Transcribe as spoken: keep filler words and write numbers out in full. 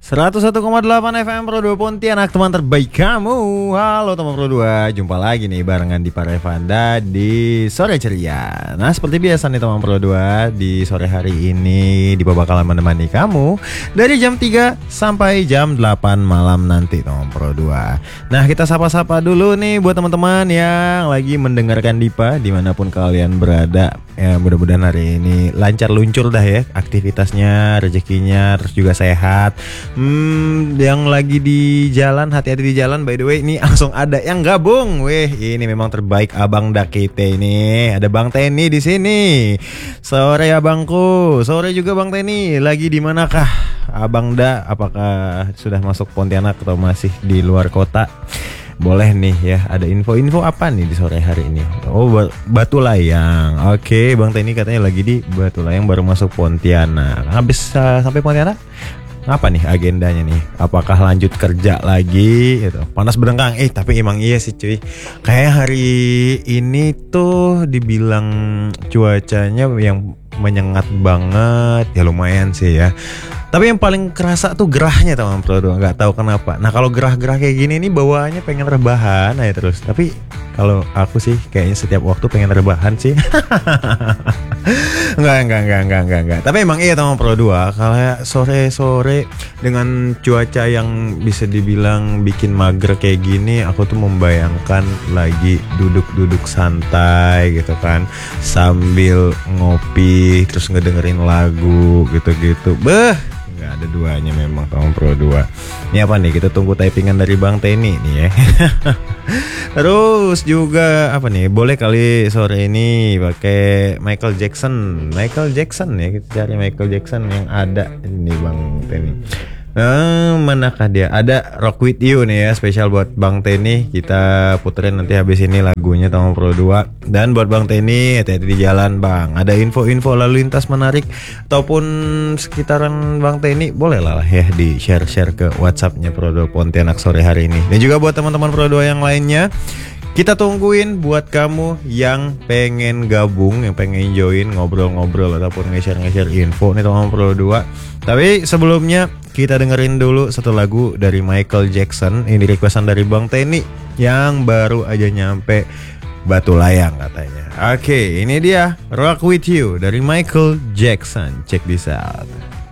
seratus satu koma delapan F M Pro dua Pontianak, teman terbaik kamu. Halo teman Pro dua, jumpa lagi nih barengan di Parevanda di Sore Ceria. Nah, seperti biasa nih teman Pro dua, di sore hari ini Dipa bakalan menemani kamu dari jam tiga sampai jam delapan malam nanti teman Pro dua. Nah, kita sapa-sapa dulu nih buat teman-teman yang lagi mendengarkan Dipa dimanapun kalian berada. Ya, mudah-mudahan hari ini lancar luncur dah ya aktivitasnya, rezekinya, terus juga sehat. Hmm, yang lagi di jalan, hati-hati di jalan. By the way, ini langsung ada yang gabung. Weh, ini memang terbaik Abang Dakite ini. Ada Bang Teni di sini. Sore abangku, sore juga Bang Teni. Lagi di manakah Abang Da? Apakah sudah masuk Pontianak atau masih di luar kota? Boleh nih ya, ada info-info apa nih di sore hari ini? Oh, Batu Layang. Oke, Bang Teni katanya lagi di Batu Layang, baru masuk Pontianak. Habis uh, sampai Pontianak, apa nih agendanya nih? Apakah lanjut kerja lagi gitu? Panas berengkang. Eh tapi emang iya sih cuy, kayak hari ini tuh dibilang cuacanya yang menyengat banget. Ya lumayan sih ya. Tapi yang paling kerasa tuh gerahnya teman Pro dua, nggak tahu kenapa. Nah kalau gerah-gerah kayak gini nih bawaannya pengen rebahan aja terus. Tapi kalau aku sih kayaknya setiap waktu pengen rebahan sih. Enggak, enggak, enggak, enggak, enggak, enggak. Tapi emang iya teman Pro dua, kalau sore-sore dengan cuaca yang bisa dibilang bikin mager kayak gini, aku tuh membayangkan lagi duduk-duduk santai gitu kan, sambil ngopi terus ngedengerin lagu gitu-gitu. Beh, nggak ada duanya memang teman Pro dua. Ini apa nih? Kita tunggu typingan dari Bang Teni nih ya. Terus juga apa nih? Boleh kali sore ini pakai Michael Jackson. Michael Jackson ya, kita cari Michael Jackson yang ada ini Bang Teni. Eh, manakah dia? Ada Rock With You nih ya, spesial buat Bang Teni. Kita puterin nanti habis ini lagunya teman Pro dua. Dan buat Bang Teni, hati-hati di jalan Bang. Ada info-info lalu lintas menarik ataupun sekitaran Bang Teni, boleh lah ya di share-share ke WhatsAppnya Pro dua Pontianak sore hari ini. Dan juga buat teman-teman Pro dua yang lainnya, kita tungguin buat kamu yang pengen gabung, yang pengen join ngobrol-ngobrol ataupun nge-share-nge-share info nih teman Pro dua. Tapi sebelumnya kita dengerin dulu satu lagu dari Michael Jackson. Ini requestan dari Bang Teni yang baru aja nyampe Batu Layang katanya. Oke, ini dia Rock With You dari Michael Jackson. Check this out.